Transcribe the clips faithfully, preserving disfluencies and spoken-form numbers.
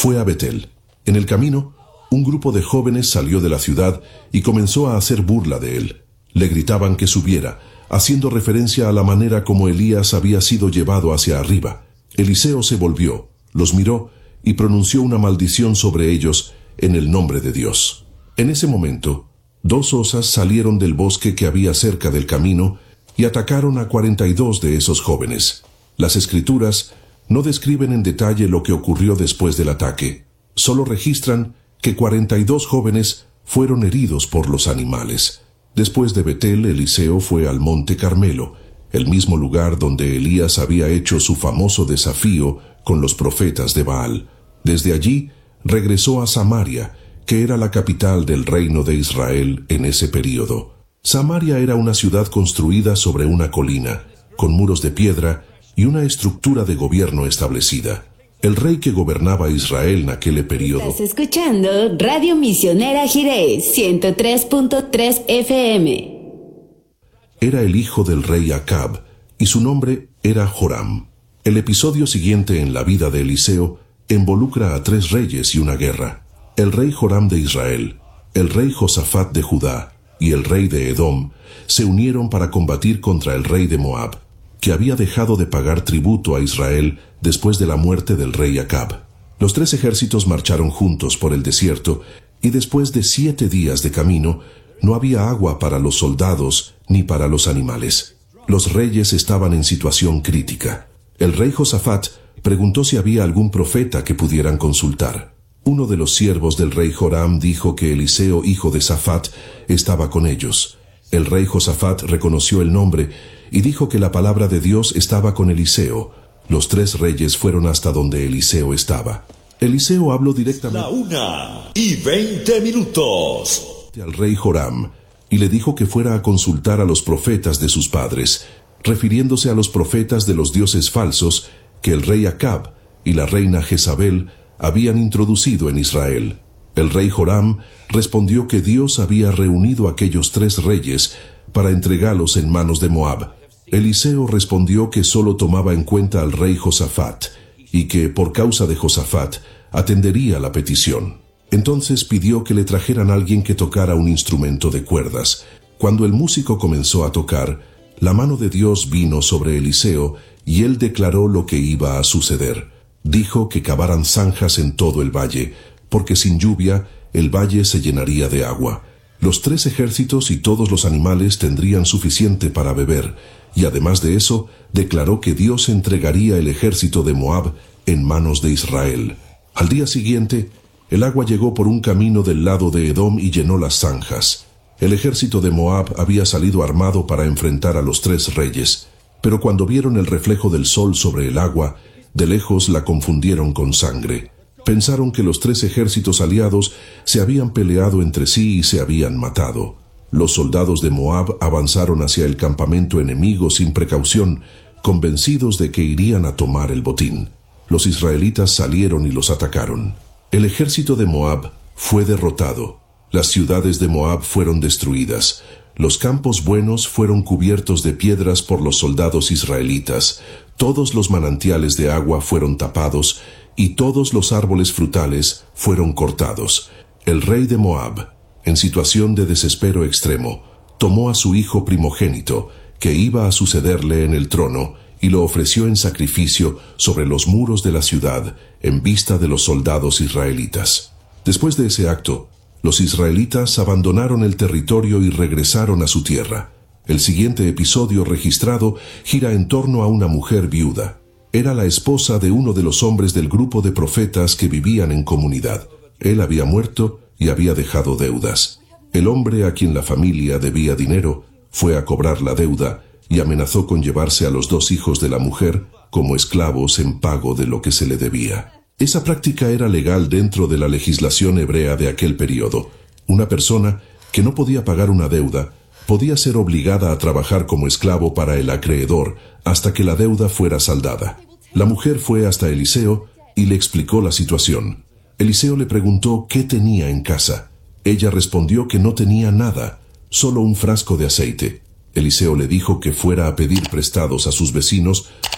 fue a Betel. En el camino, un grupo de jóvenes salió de la ciudad y comenzó a hacer burla de él. Le gritaban que subiera, haciendo referencia a la manera como Elías había sido llevado hacia arriba. Eliseo se volvió, los miró y pronunció una maldición sobre ellos en el nombre de Dios. En ese momento, dos osas salieron del bosque que había cerca del camino y atacaron a cuarenta y dos de esos jóvenes. Las escrituras no describen en detalle lo que ocurrió después del ataque. Solo registran que cuarenta y dos jóvenes fueron heridos por los animales. Después de Betel, Eliseo fue al monte Carmelo, el mismo lugar donde Elías había hecho su famoso desafío con los profetas de Baal. Desde allí, regresó a Samaria, que era la capital del reino de Israel en ese período. Samaria era una ciudad construida sobre una colina, con muros de piedra y una estructura de gobierno establecida. El rey que gobernaba Israel en aquel período... Estás escuchando Radio Misionera Jireh, ciento tres punto tres F M. Era el hijo del rey Acab, y su nombre era Joram. El episodio siguiente en la vida de Eliseo involucra a tres reyes y una guerra. El rey Joram de Israel, el rey Josafat de Judá y el rey de Edom se unieron para combatir contra el rey de Moab, que había dejado de pagar tributo a Israel después de la muerte del rey Acab. Los tres ejércitos marcharon juntos por el desierto, y después de siete días de camino, no había agua para los soldados ni para los animales. Los reyes estaban en situación crítica. El rey Josafat preguntó si había algún profeta que pudieran consultar. Uno de los siervos del rey Joram dijo que Eliseo, hijo de Safat, estaba con ellos. El rey Josafat reconoció el nombre y dijo que la palabra de Dios estaba con Eliseo. Los tres reyes fueron hasta donde Eliseo estaba. Eliseo habló directamente La una y veinte minutos al rey Joram y le dijo que fuera a consultar a los profetas de sus padres, refiriéndose a los profetas de los dioses falsos que el rey Acab y la reina Jezabel habían introducido en Israel. El rey Joram respondió que Dios había reunido a aquellos tres reyes para entregarlos en manos de Moab. Eliseo respondió que solo tomaba en cuenta al rey Josafat, y que por causa de Josafat atendería la petición. Entonces pidió que le trajeran a alguien que tocara un instrumento de cuerdas. Cuando el músico comenzó a tocar, la mano de Dios vino sobre Eliseo, y él declaró lo que iba a suceder. Dijo que cavaran zanjas en todo el valle, porque sin lluvia el valle se llenaría de agua. Los tres ejércitos y todos los animales tendrían suficiente para beber, y además de eso, declaró que Dios entregaría el ejército de Moab en manos de Israel. Al día siguiente, el agua llegó por un camino del lado de Edom y llenó las zanjas. El ejército de Moab había salido armado para enfrentar a los tres reyes, pero cuando vieron el reflejo del sol sobre el agua, de lejos la confundieron con sangre. Pensaron que los tres ejércitos aliados se habían peleado entre sí y se habían matado. Los soldados de Moab avanzaron hacia el campamento enemigo sin precaución, convencidos de que irían a tomar el botín. Los israelitas salieron y los atacaron. El ejército de Moab fue derrotado. Las ciudades de Moab fueron destruidas. Los campos buenos fueron cubiertos de piedras por los soldados israelitas. Todos los manantiales de agua fueron tapados y todos los árboles frutales fueron cortados. El rey de Moab, en situación de desespero extremo, tomó a su hijo primogénito, que iba a sucederle en el trono, y lo ofreció en sacrificio sobre los muros de la ciudad, en vista de los soldados israelitas. Después de ese acto, los israelitas abandonaron el territorio y regresaron a su tierra. El siguiente episodio registrado gira en torno a una mujer viuda. Era la esposa de uno de los hombres del grupo de profetas que vivían en comunidad. Él había muerto y había dejado deudas. El hombre a quien la familia debía dinero fue a cobrar la deuda y amenazó con llevarse a los dos hijos de la mujer como esclavos en pago de lo que se le debía. Esa práctica era legal dentro de la legislación hebrea de aquel periodo. Una persona que no podía pagar una deuda podía ser obligada a trabajar como esclavo para el acreedor hasta que la deuda fuera saldada. La mujer fue hasta Eliseo y le explicó la situación. Eliseo le preguntó qué tenía en casa. Ella respondió que no tenía nada, solo un frasco de aceite. Eliseo le dijo que fuera a pedir prestados a sus vecinos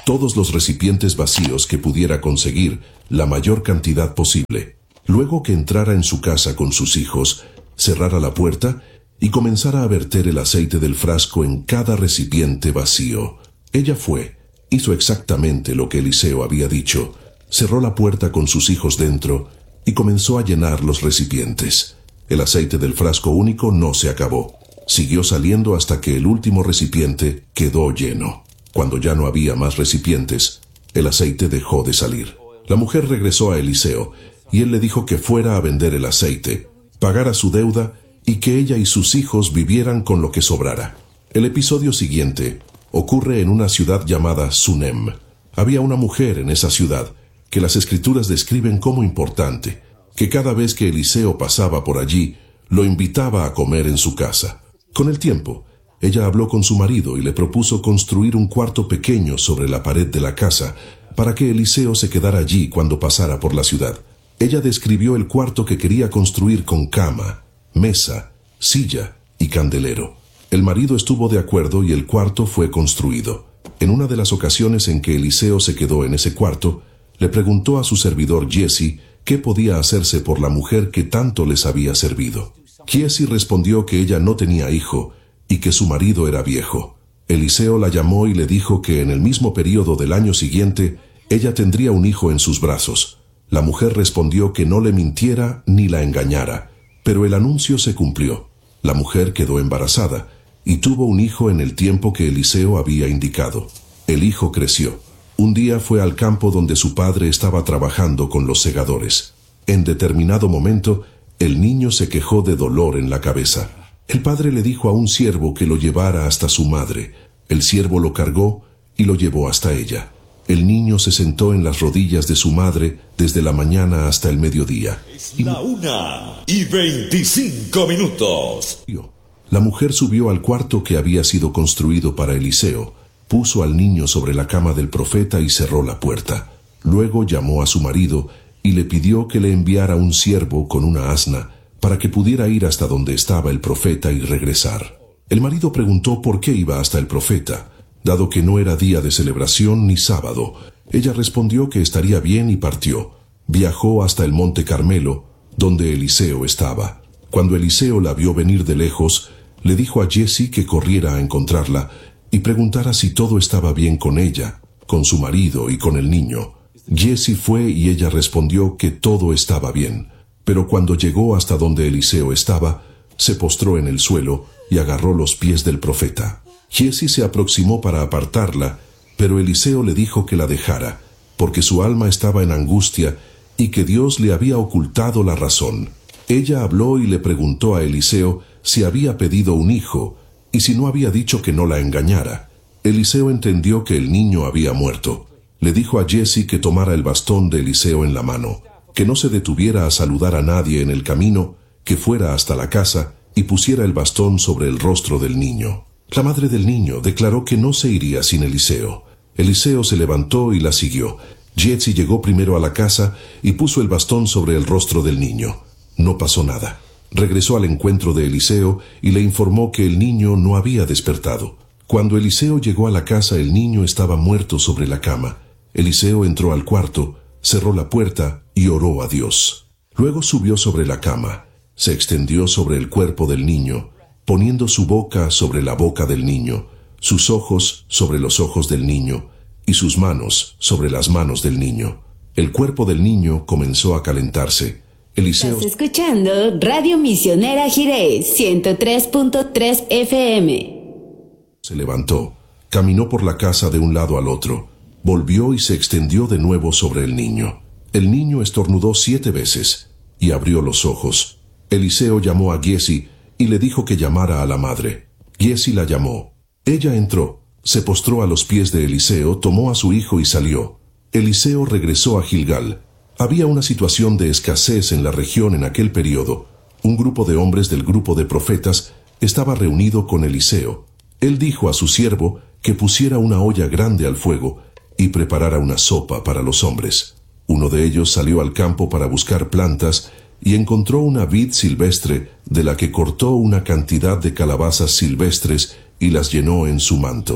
todos los recipientes vacíos que pudiera conseguir, la mayor cantidad posible. Luego que entrara en su casa con sus hijos, cerrara la puerta y comenzara a verter el aceite del frasco en cada recipiente vacío. Ella fue, hizo exactamente lo que Eliseo había dicho, cerró la puerta con sus hijos dentro y comenzó a llenar los recipientes. El aceite del frasco único no se acabó. Siguió saliendo hasta que el último recipiente quedó lleno. Cuando ya no había más recipientes, el aceite dejó de salir. La mujer regresó a Eliseo y él le dijo que fuera a vender el aceite, pagara su deuda y que ella y sus hijos vivieran con lo que sobrara. El episodio siguiente ocurre en una ciudad llamada Sunem. Había una mujer en esa ciudad que las escrituras describen como importante, que cada vez que Eliseo pasaba por allí, lo invitaba a comer en su casa. Con el tiempo, ella habló con su marido y le propuso construir un cuarto pequeño sobre la pared de la casa para que Eliseo se quedara allí cuando pasara por la ciudad. Ella describió el cuarto que quería construir con cama, mesa, silla y candelero. El marido estuvo de acuerdo y el cuarto fue construido. En una de las ocasiones en que Eliseo se quedó en ese cuarto, le preguntó a su servidor Giesi qué podía hacerse por la mujer que tanto les había servido. Giesi respondió que ella no tenía hijo y que su marido era viejo. Eliseo la llamó y le dijo que en el mismo período del año siguiente ella tendría un hijo en sus brazos. La mujer respondió que no le mintiera ni la engañara, pero el anuncio se cumplió. La mujer quedó embarazada y tuvo un hijo en el tiempo que Eliseo había indicado. El hijo creció. Un día fue al campo donde su padre estaba trabajando con los segadores. En determinado momento, el niño se quejó de dolor en la cabeza. El padre le dijo a un siervo que lo llevara hasta su madre. El siervo lo cargó y lo llevó hasta ella. El niño se sentó en las rodillas de su madre desde la mañana hasta el mediodía. Es la una y veinticinco minutos. La mujer subió al cuarto que había sido construido para Eliseo, puso al niño sobre la cama del profeta y cerró la puerta. Luego llamó a su marido y le pidió que le enviara un siervo con una asna para que pudiera ir hasta donde estaba el profeta y regresar. El marido preguntó por qué iba hasta el profeta, dado que no era día de celebración ni sábado. Ella respondió que estaría bien y partió. Viajó hasta el monte Carmelo, donde Eliseo estaba. Cuando Eliseo la vio venir de lejos, le dijo a Giesi que corriera a encontrarla y preguntara si todo estaba bien con ella, con su marido y con el niño. Giesi fue y ella respondió que todo estaba bien. Pero cuando llegó hasta donde Eliseo estaba, se postró en el suelo y agarró los pies del profeta. Giesi se aproximó para apartarla, pero Eliseo le dijo que la dejara, porque su alma estaba en angustia y que Dios le había ocultado la razón. Ella habló y le preguntó a Eliseo si había pedido un hijo y si no había dicho que no la engañara. Eliseo entendió que el niño había muerto. Le dijo a Giesi que tomara el bastón de Eliseo en la mano, que no se detuviera a saludar a nadie en el camino, que fuera hasta la casa y pusiera el bastón sobre el rostro del niño. La madre del niño declaró que no se iría sin Eliseo. Eliseo se levantó y la siguió. Giesi llegó primero a la casa y puso el bastón sobre el rostro del niño. No pasó nada. Regresó al encuentro de Eliseo y le informó que el niño no había despertado. Cuando Eliseo llegó a la casa, el niño estaba muerto sobre la cama. Eliseo entró al cuarto, cerró la puerta y oró a Dios. Luego subió sobre la cama, se extendió sobre el cuerpo del niño, poniendo su boca sobre la boca del niño, sus ojos sobre los ojos del niño y sus manos sobre las manos del niño. El cuerpo del niño comenzó a calentarse. Eliseo... Estás escuchando Radio Misionera Jiré, ciento tres punto tres F M. Se levantó, caminó por la casa de un lado al otro, volvió y se extendió de nuevo sobre el niño. El niño estornudó siete veces y abrió los ojos. Eliseo llamó a Giesi y le dijo que llamara a la madre. Giesi la llamó. Ella entró, se postró a los pies de Eliseo, tomó a su hijo y salió. Eliseo regresó a Gilgal. Había una situación de escasez en la región en aquel periodo. Un grupo de hombres del grupo de profetas estaba reunido con Eliseo. Él dijo a su siervo que pusiera una olla grande al fuego y preparara una sopa para los hombres. Uno de ellos salió al campo para buscar plantas y encontró una vid silvestre de la que cortó una cantidad de calabazas silvestres y las llenó en su manto.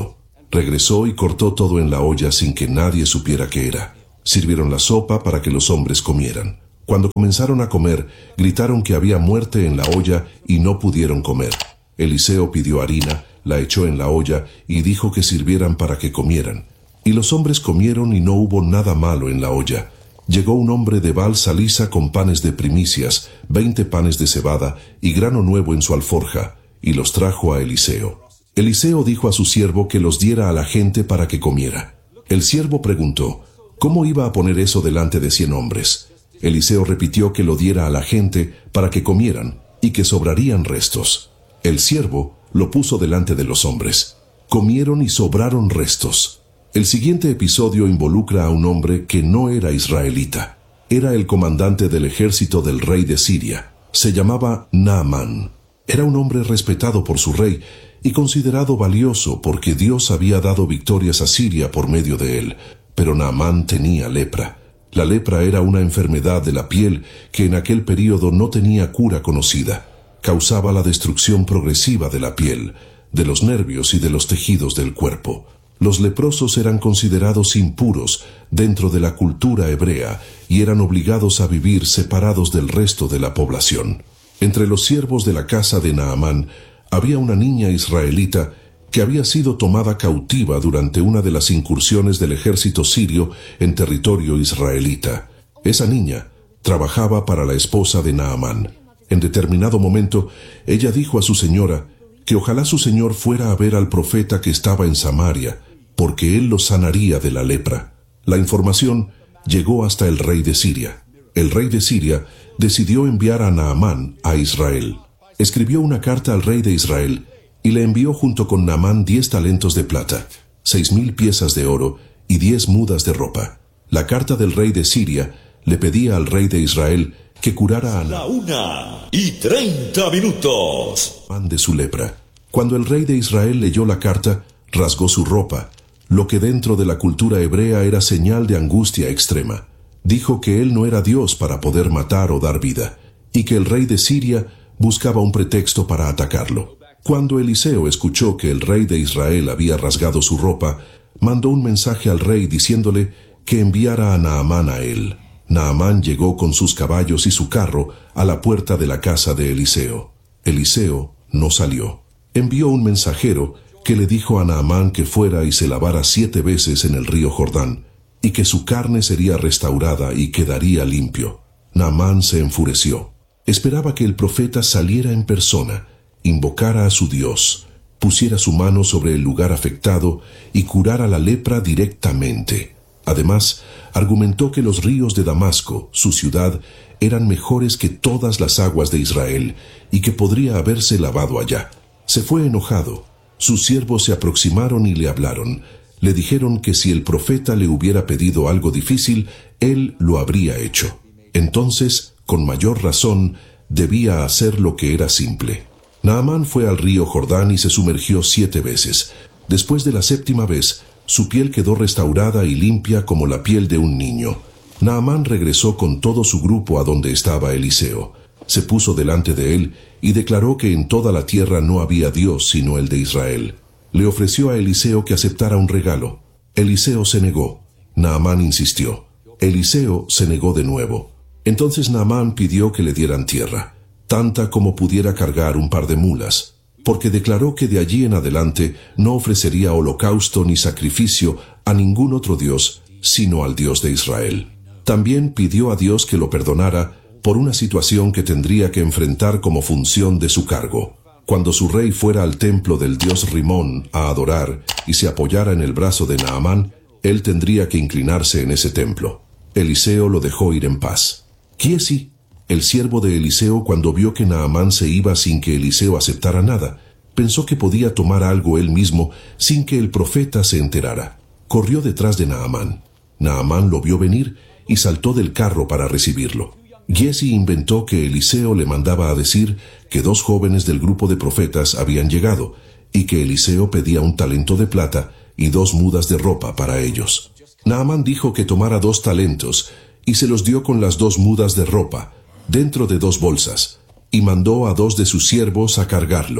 Regresó y cortó todo en la olla sin que nadie supiera qué era. Sirvieron la sopa para que los hombres comieran. Cuando comenzaron a comer, gritaron que había muerte en la olla y no pudieron comer. Eliseo pidió harina, la echó en la olla y dijo que sirvieran para que comieran. Y los hombres comieron y no hubo nada malo en la olla. Llegó un hombre de Baal Salisa con panes de primicias, veinte panes de cebada y grano nuevo en su alforja, y los trajo a Eliseo. Eliseo dijo a su siervo que los diera a la gente para que comiera. El siervo preguntó, ¿cómo iba a poner eso delante de cien hombres? Eliseo repitió que lo diera a la gente para que comieran, y que sobrarían restos. El siervo lo puso delante de los hombres. Comieron y sobraron restos. El siguiente episodio involucra a un hombre que no era israelita. Era el comandante del ejército del rey de Siria. Se llamaba Naamán. Era un hombre respetado por su rey y considerado valioso porque Dios había dado victorias a Siria por medio de él. Pero Naamán tenía lepra. La lepra era una enfermedad de la piel que en aquel período no tenía cura conocida. Causaba la destrucción progresiva de la piel, de los nervios y de los tejidos del cuerpo. Los leprosos eran considerados impuros dentro de la cultura hebrea y eran obligados a vivir separados del resto de la población. Entre los siervos de la casa de Naamán había una niña israelita que había sido tomada cautiva durante una de las incursiones del ejército sirio en territorio israelita. Esa niña trabajaba para la esposa de Naamán. En determinado momento, ella dijo a su señora que ojalá su señor fuera a ver al profeta que estaba en Samaria, porque él lo sanaría de la lepra. La información llegó hasta el rey de Siria. El rey de Siria decidió enviar a Naamán a Israel. Escribió una carta al rey de Israel y le envió junto con Naamán diez talentos de plata, seis mil piezas de oro y diez mudas de ropa. La carta del rey de Siria le pedía al rey de Israel que curara a La una y treinta minutos. Naamán de su lepra. Cuando el rey de Israel leyó la carta, rasgó su ropa, lo que dentro de la cultura hebrea era señal de angustia extrema. Dijo que él no era Dios para poder matar o dar vida, y que el rey de Siria buscaba un pretexto para atacarlo. Cuando Eliseo escuchó que el rey de Israel había rasgado su ropa, mandó un mensaje al rey diciéndole que enviara a Naamán a él. Naamán llegó con sus caballos y su carro a la puerta de la casa de Eliseo. Eliseo no salió. Envió un mensajero que le dijo a Naamán que fuera y se lavara siete veces en el río Jordán, y que su carne sería restaurada y quedaría limpio. Naamán se enfureció. Esperaba que el profeta saliera en persona, invocara a su Dios, pusiera su mano sobre el lugar afectado y curara la lepra directamente. Además, argumentó que los ríos de Damasco, su ciudad, eran mejores que todas las aguas de Israel y que podría haberse lavado allá. Se fue enojado. Sus siervos se aproximaron y le hablaron. Le dijeron que si el profeta le hubiera pedido algo difícil, él lo habría hecho. Entonces, con mayor razón, debía hacer lo que era simple. Naamán fue al río Jordán y se sumergió siete veces. Después de la séptima vez, su piel quedó restaurada y limpia como la piel de un niño. Naamán regresó con todo su grupo a donde estaba Eliseo. Se puso delante de él y declaró que en toda la tierra no había Dios sino el de Israel. Le ofreció a Eliseo que aceptara un regalo. Eliseo se negó. Naamán insistió. Eliseo se negó de nuevo. Entonces Naamán pidió que le dieran tierra, tanta como pudiera cargar un par de mulas, porque declaró que de allí en adelante no ofrecería holocausto ni sacrificio a ningún otro Dios, sino al Dios de Israel. También pidió a Dios que lo perdonara por una situación que tendría que enfrentar como función de su cargo. Cuando su rey fuera al templo del dios Rimón a adorar y se apoyara en el brazo de Naamán, él tendría que inclinarse en ese templo. Eliseo lo dejó ir en paz. Giesi, el siervo de Eliseo, cuando vio que Naamán se iba sin que Eliseo aceptara nada, pensó que podía tomar algo él mismo sin que el profeta se enterara. Corrió detrás de Naamán. Naamán lo vio venir y saltó del carro para recibirlo. Giesi inventó que Eliseo le mandaba a decir que dos jóvenes del grupo de profetas habían llegado y que Eliseo pedía un talento de plata y dos mudas de ropa para ellos. Naamán dijo que tomara dos talentos y se los dio con las dos mudas de ropa, dentro de dos bolsas, y mandó a dos de sus siervos a cargarlo.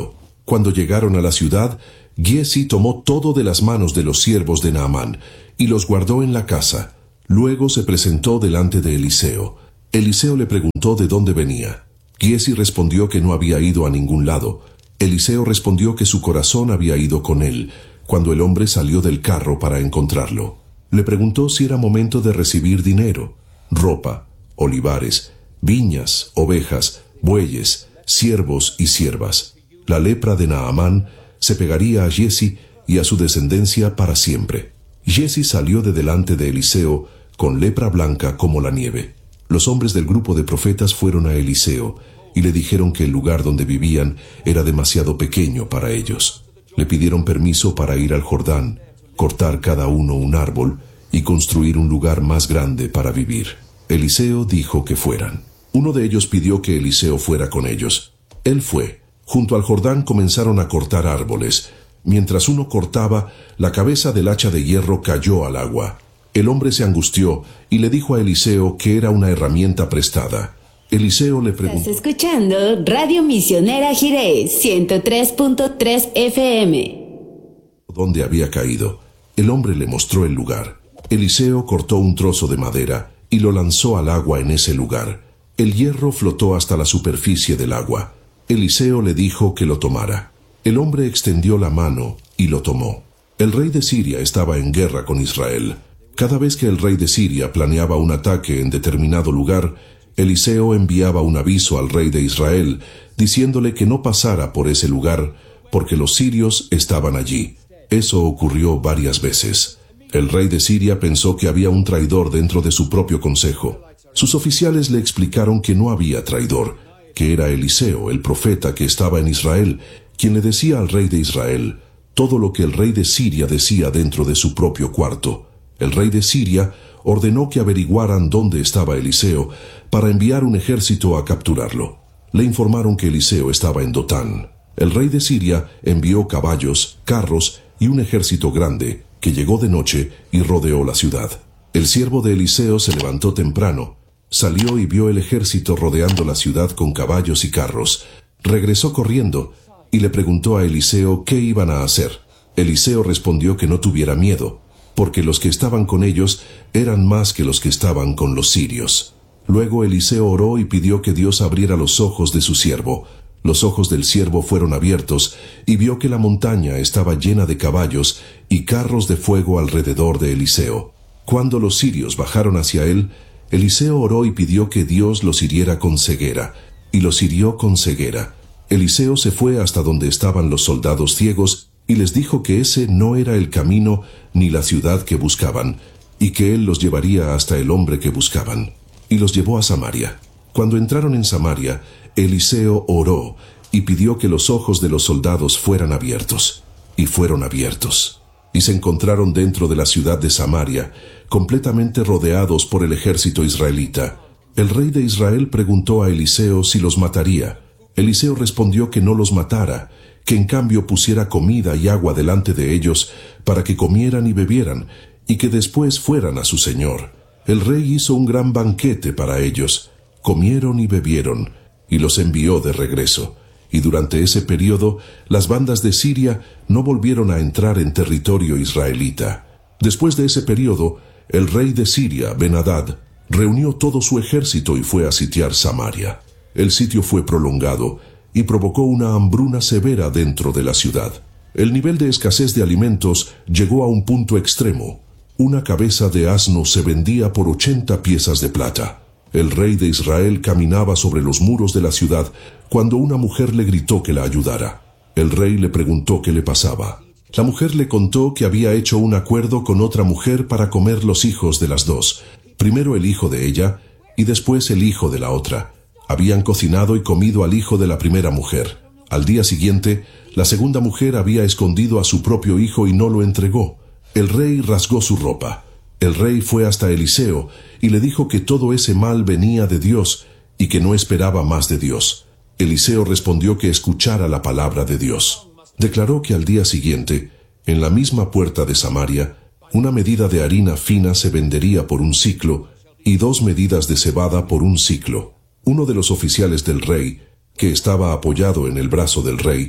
Cuando llegaron a la ciudad, Giezi tomó todo de las manos de los siervos de Naamán y los guardó en la casa. Luego se presentó delante de Eliseo. Eliseo le preguntó de dónde venía. Giezi respondió que no había ido a ningún lado. Eliseo respondió que su corazón había ido con él, cuando el hombre salió del carro para encontrarlo. Le preguntó si era momento de recibir dinero, ropa, olivares, viñas, ovejas, bueyes, siervos y siervas. La lepra de Naamán se pegaría a Giezi y a su descendencia para siempre. Giezi salió de delante de Eliseo con lepra blanca como la nieve. Los hombres del grupo de profetas fueron a Eliseo y le dijeron que el lugar donde vivían era demasiado pequeño para ellos. Le pidieron permiso para ir al Jordán, cortar cada uno un árbol y construir un lugar más grande para vivir. Eliseo dijo que fueran. Uno de ellos pidió que Eliseo fuera con ellos. Él fue. Junto al Jordán comenzaron a cortar árboles. Mientras uno cortaba, la cabeza del hacha de hierro cayó al agua. El hombre se angustió y le dijo a Eliseo que era una herramienta prestada. Eliseo le preguntó: ¿Estás escuchando Radio Misionera Jiré ciento tres punto tres F M? ¿Dónde había caído? El hombre le mostró el lugar. Eliseo cortó un trozo de madera y lo lanzó al agua en ese lugar. El hierro flotó hasta la superficie del agua. Eliseo le dijo que lo tomara. El hombre extendió la mano y lo tomó. El rey de Siria estaba en guerra con Israel. Cada vez que el rey de Siria planeaba un ataque en determinado lugar, Eliseo enviaba un aviso al rey de Israel, diciéndole que no pasara por ese lugar, porque los sirios estaban allí. Eso ocurrió varias veces. El rey de Siria pensó que había un traidor dentro de su propio consejo. Sus oficiales le explicaron que no había traidor, que era Eliseo, el profeta que estaba en Israel, quien le decía al rey de Israel todo lo que el rey de Siria decía dentro de su propio cuarto. El rey de Siria ordenó que averiguaran dónde estaba Eliseo para enviar un ejército a capturarlo. Le informaron que Eliseo estaba en Dotán. El rey de Siria envió caballos, carros y un ejército grande que llegó de noche y rodeó la ciudad. El siervo de Eliseo se levantó temprano, salió y vio el ejército rodeando la ciudad con caballos y carros. Regresó corriendo y le preguntó a Eliseo qué iban a hacer. Eliseo respondió que no tuviera miedo, porque los que estaban con ellos eran más que los que estaban con los sirios. Luego Eliseo oró y pidió que Dios abriera los ojos de su siervo. Los ojos del siervo fueron abiertos, y vio que la montaña estaba llena de caballos y carros de fuego alrededor de Eliseo. Cuando los sirios bajaron hacia él, Eliseo oró y pidió que Dios los hiriera con ceguera, y los hirió con ceguera. Eliseo se fue hasta donde estaban los soldados ciegos, y les dijo que ese no era el camino ni la ciudad que buscaban, y que él los llevaría hasta el hombre que buscaban. Y los llevó a Samaria. Cuando entraron en Samaria, Eliseo oró y pidió que los ojos de los soldados fueran abiertos, y fueron abiertos. Y se encontraron dentro de la ciudad de Samaria, completamente rodeados por el ejército israelita. El rey de Israel preguntó a Eliseo si los mataría. Eliseo respondió que no los matara, que en cambio pusiera comida y agua delante de ellos para que comieran y bebieran, y que después fueran a su señor. El rey hizo un gran banquete para ellos, comieron y bebieron, y los envió de regreso. Y durante ese periodo, las bandas de Siria no volvieron a entrar en territorio israelita. Después de ese periodo, el rey de Siria, Ben-Hadad, reunió todo su ejército y fue a sitiar Samaria. El sitio fue prolongado y provocó una hambruna severa dentro de la ciudad. El nivel de escasez de alimentos llegó a un punto extremo. Una cabeza de asno se vendía por ochenta piezas de plata. El rey de Israel caminaba sobre los muros de la ciudad cuando una mujer le gritó que la ayudara. El rey le preguntó qué le pasaba. La mujer le contó que había hecho un acuerdo con otra mujer para comer los hijos de las dos, primero el hijo de ella y después el hijo de la otra. Habían cocinado y comido al hijo de la primera mujer. Al día siguiente, la segunda mujer había escondido a su propio hijo y no lo entregó. El rey rasgó su ropa. El rey fue hasta Eliseo y le dijo que todo ese mal venía de Dios y que no esperaba más de Dios. Eliseo respondió que escuchara la palabra de Dios. Declaró que al día siguiente, en la misma puerta de Samaria, una medida de harina fina se vendería por un siclo y dos medidas de cebada por un siclo. Uno de los oficiales del rey, que estaba apoyado en el brazo del rey,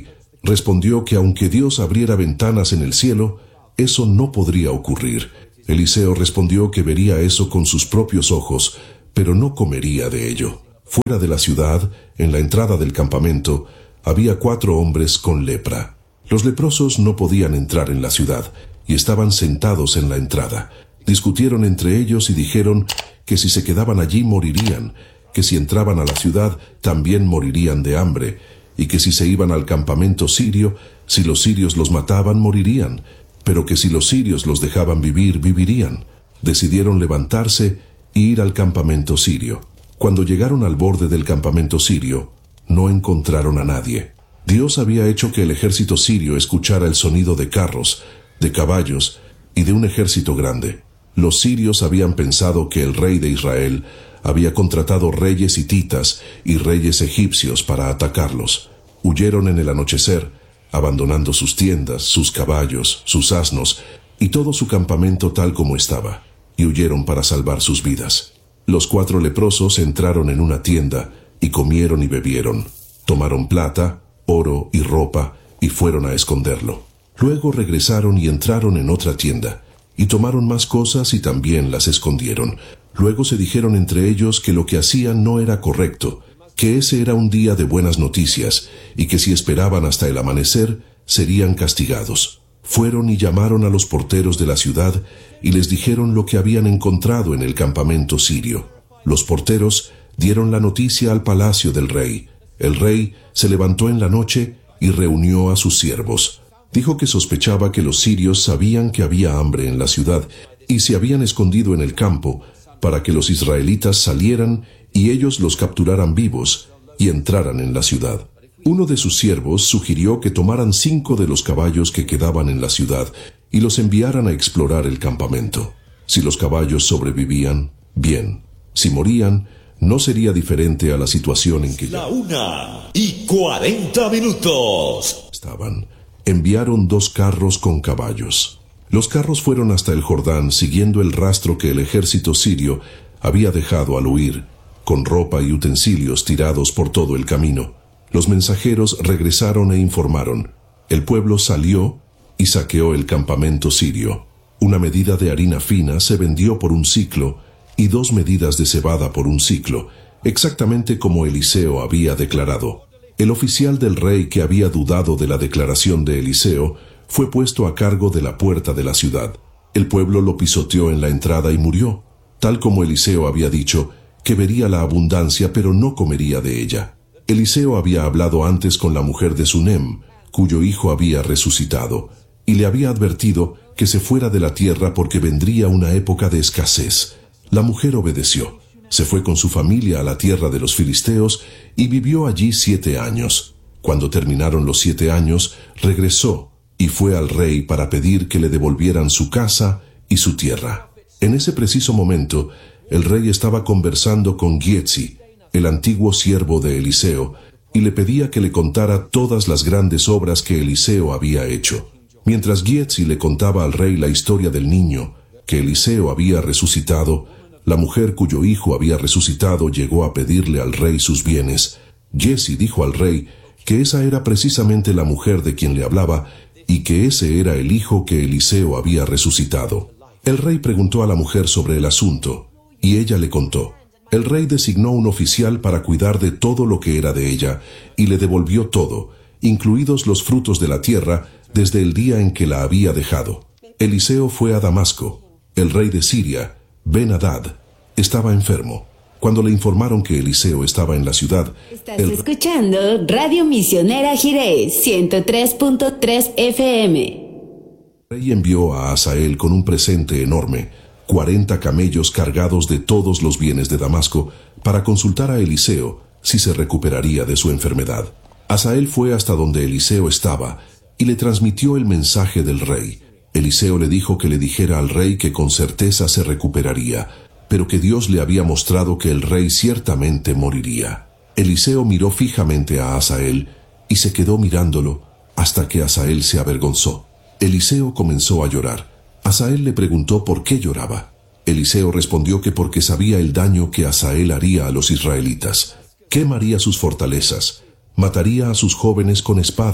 respondió que aunque Dios abriera ventanas en el cielo, eso no podría ocurrir. Eliseo respondió que vería eso con sus propios ojos, pero no comería de ello. Fuera de la ciudad, en la entrada del campamento, había cuatro hombres con lepra. Los leprosos no podían entrar en la ciudad, y estaban sentados en la entrada. Discutieron entre ellos y dijeron que si se quedaban allí morirían, que si entraban a la ciudad también morirían de hambre, y que si se iban al campamento sirio, si los sirios los mataban, morirían, pero que si los sirios los dejaban vivir, vivirían. Decidieron levantarse e ir al campamento sirio. Cuando llegaron al borde del campamento sirio, no encontraron a nadie. Dios había hecho que el ejército sirio escuchara el sonido de carros, de caballos y de un ejército grande. Los sirios habían pensado que el rey de Israel había contratado reyes hititas y reyes egipcios para atacarlos. Huyeron en el anochecer, abandonando sus tiendas, sus caballos, sus asnos y todo su campamento tal como estaba, y huyeron para salvar sus vidas. Los cuatro leprosos entraron en una tienda y comieron y bebieron. Tomaron plata, oro y ropa y fueron a esconderlo. Luego regresaron y entraron en otra tienda, y tomaron más cosas y también las escondieron. Luego se dijeron entre ellos que lo que hacían no era correcto, que ese era un día de buenas noticias, y que si esperaban hasta el amanecer, serían castigados. Fueron y llamaron a los porteros de la ciudad, y les dijeron lo que habían encontrado en el campamento sirio. Los porteros dieron la noticia al palacio del rey. El rey se levantó en la noche y reunió a sus siervos. Dijo que sospechaba que los sirios sabían que había hambre en la ciudad y se habían escondido en el campo para que los israelitas salieran y ellos los capturaran vivos y entraran en la ciudad. Uno de sus siervos sugirió que tomaran cinco de los caballos que quedaban en la ciudad y los enviaran a explorar el campamento. Si los caballos sobrevivían, bien. Si morían, no sería diferente a la situación en que La una y cuarenta minutos. estaban. Enviaron dos carros con caballos. Los carros fueron hasta el Jordán siguiendo el rastro que el ejército sirio había dejado al huir, con ropa y utensilios tirados por todo el camino. Los mensajeros regresaron e informaron. El pueblo salió y saqueó el campamento sirio. Una medida de harina fina se vendió por un siclo y dos medidas de cebada por un siclo, exactamente como Eliseo había declarado. El oficial del rey que había dudado de la declaración de Eliseo fue puesto a cargo de la puerta de la ciudad. El pueblo lo pisoteó en la entrada y murió, tal como Eliseo había dicho, que vería la abundancia pero no comería de ella. Eliseo había hablado antes con la mujer de Sunem, cuyo hijo había resucitado, y le había advertido que se fuera de la tierra porque vendría una época de escasez. La mujer obedeció. Se fue con su familia a la tierra de los filisteos y vivió allí siete años. Cuando terminaron los siete años, regresó y fue al rey para pedir que le devolvieran su casa y su tierra. En ese preciso momento, el rey estaba conversando con Giezi, el antiguo siervo de Eliseo, y le pedía que le contara todas las grandes obras que Eliseo había hecho. Mientras Giezi le contaba al rey la historia del niño, que Eliseo había resucitado, la mujer cuyo hijo había resucitado llegó a pedirle al rey sus bienes. Giezi dijo al rey que esa era precisamente la mujer de quien le hablaba y que ese era el hijo que Eliseo había resucitado. El rey preguntó a la mujer sobre el asunto, y ella le contó. El rey designó un oficial para cuidar de todo lo que era de ella, y le devolvió todo, incluidos los frutos de la tierra, desde el día en que la había dejado. Eliseo fue a Damasco. El rey de Siria, Ben-Hadad, estaba enfermo. Cuando le informaron que Eliseo estaba en la ciudad... Estás el... escuchando Radio Misionera Jireh, ciento tres punto tres F M. El rey envió a Hazael con un presente enorme, cuarenta camellos cargados de todos los bienes de Damasco, para consultar a Eliseo si se recuperaría de su enfermedad. Hazael fue hasta donde Eliseo estaba y le transmitió el mensaje del rey. Eliseo le dijo que le dijera al rey que con certeza se recuperaría, pero que Dios le había mostrado que el rey ciertamente moriría. Eliseo miró fijamente a Hazael y se quedó mirándolo hasta que Hazael se avergonzó. Eliseo comenzó a llorar. Hazael le preguntó por qué lloraba. Eliseo respondió que porque sabía el daño que Hazael haría a los israelitas. Quemaría sus fortalezas, mataría a sus jóvenes con espada,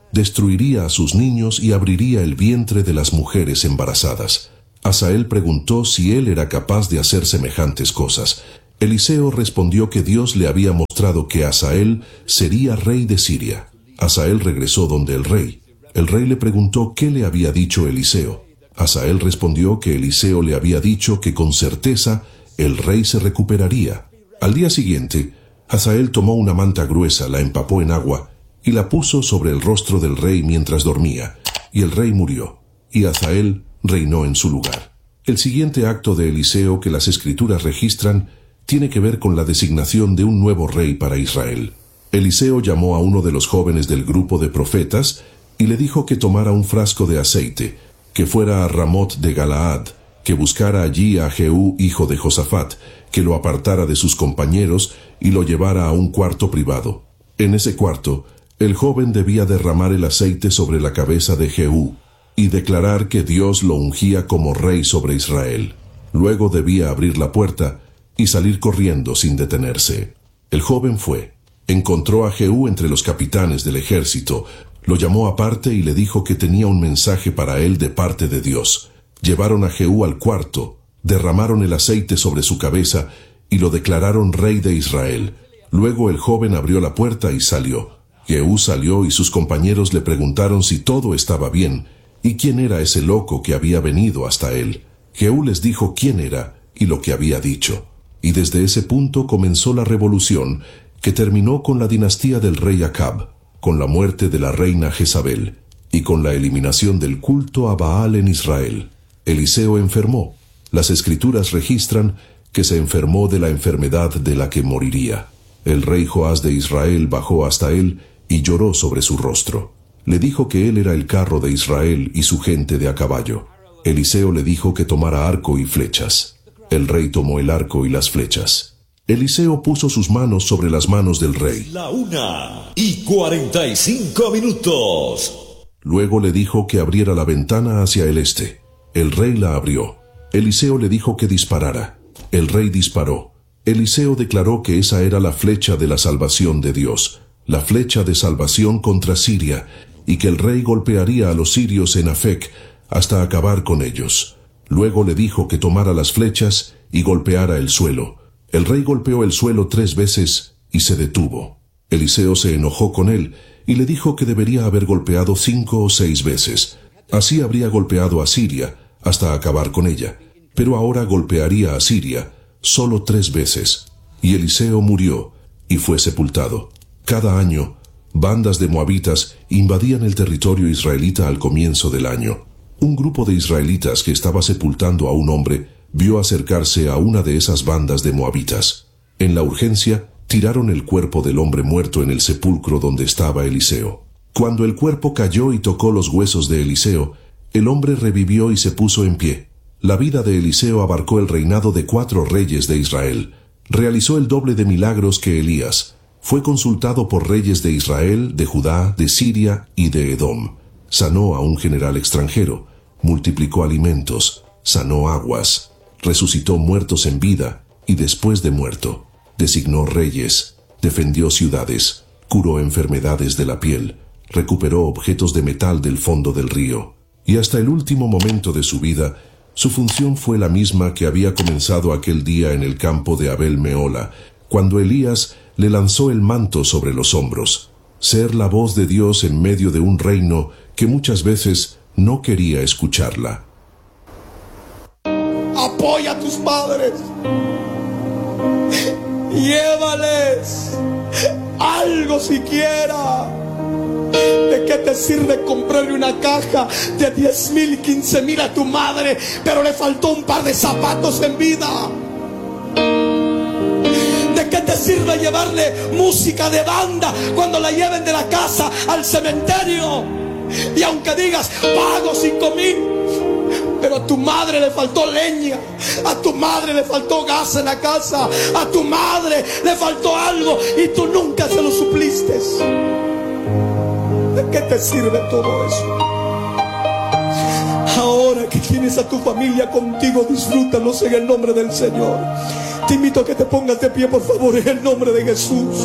destruiría a sus niños y abriría el vientre de las mujeres embarazadas. Hazael preguntó si él era capaz de hacer semejantes cosas. Eliseo respondió que Dios le había mostrado que Hazael sería rey de Siria. Hazael regresó donde el rey. El rey le preguntó qué le había dicho Eliseo. Hazael respondió que Eliseo le había dicho que con certeza el rey se recuperaría. Al día siguiente, Hazael tomó una manta gruesa, la empapó en agua y la puso sobre el rostro del rey mientras dormía, y el rey murió, y Hazael reinó en su lugar. El siguiente acto de Eliseo que las Escrituras registran tiene que ver con la designación de un nuevo rey para Israel. Eliseo llamó a uno de los jóvenes del grupo de profetas y le dijo que tomara un frasco de aceite, que fuera a Ramot de Galaad, que buscara allí a Jehú, hijo de Josafat, que lo apartara de sus compañeros y lo llevara a un cuarto privado. En ese cuarto, el joven debía derramar el aceite sobre la cabeza de Jehú y declarar que Dios lo ungía como rey sobre Israel. Luego debía abrir la puerta y salir corriendo sin detenerse. El joven fue, encontró a Jehú entre los capitanes del ejército, lo llamó aparte y le dijo que tenía un mensaje para él de parte de Dios. Llevaron a Jehú al cuarto, derramaron el aceite sobre su cabeza y lo declararon rey de Israel. Luego el joven abrió la puerta y salió. Jehú salió y sus compañeros le preguntaron si todo estaba bien y quién era ese loco que había venido hasta él. Jehú les dijo quién era y lo que había dicho. Y desde ese punto comenzó la revolución que terminó con la dinastía del rey Acab, con la muerte de la reina Jezabel y con la eliminación del culto a Baal en Israel. Eliseo enfermó. Las Escrituras registran que se enfermó de la enfermedad de la que moriría. El rey Joás de Israel bajó hasta él y lloró sobre su rostro. Le dijo que él era el carro de Israel y su gente de a caballo. Eliseo le dijo que tomara arco y flechas. El rey tomó el arco y las flechas. Eliseo puso sus manos sobre las manos del rey. La una y cuarenta y cinco minutos. Luego le dijo que abriera la ventana hacia el este. El rey la abrió. Eliseo le dijo que disparara. El rey disparó. Eliseo declaró que esa era la flecha de la salvación de Dios, la flecha de salvación contra Siria, y que el rey golpearía a los sirios en Afec hasta acabar con ellos. Luego le dijo que tomara las flechas y golpeara el suelo. El rey golpeó el suelo tres veces y se detuvo. Eliseo se enojó con él y le dijo que debería haber golpeado cinco o seis veces. Así habría golpeado a Siria hasta acabar con ella, pero ahora golpearía a Siria solo tres veces. Y Eliseo murió y fue sepultado. Cada año, bandas de moabitas invadían el territorio israelita al comienzo del año. Un grupo de israelitas que estaba sepultando a un hombre vio acercarse a una de esas bandas de moabitas. En la urgencia, tiraron el cuerpo del hombre muerto en el sepulcro donde estaba Eliseo. Cuando el cuerpo cayó y tocó los huesos de Eliseo, el hombre revivió y se puso en pie. La vida de Eliseo abarcó el reinado de cuatro reyes de Israel. Realizó el doble de milagros que Elías. Fue consultado por reyes de Israel, de Judá, de Siria y de Edom. Sanó a un general extranjero, multiplicó alimentos, sanó aguas, resucitó muertos en vida y después de muerto, designó reyes, defendió ciudades, curó enfermedades de la piel, recuperó objetos de metal del fondo del río, y hasta el último momento de su vida, su función fue la misma que había comenzado aquel día en el campo de Abel Mehola, cuando Elías le lanzó el manto sobre los hombros, ser la voz de Dios en medio de un reino que muchas veces no quería escucharla. Apoya a tus padres. Llévales algo siquiera. ¿De qué te sirve comprarle una caja de diez mil, quince mil a tu madre, pero le faltó un par de zapatos en vida? ¿De qué te sirve llevarle música de banda cuando la lleven de la casa al cementerio? Y aunque digas, pago cinco mil, pero a tu madre le faltó leña, a tu madre le faltó gas en la casa, a tu madre le faltó algo y tú nunca se lo supliste. ¿De qué te sirve todo eso? Ahora que tienes a tu familia contigo, disfrútalos en el nombre del Señor. Te invito a que te pongas de pie, por favor, en el nombre de Jesús.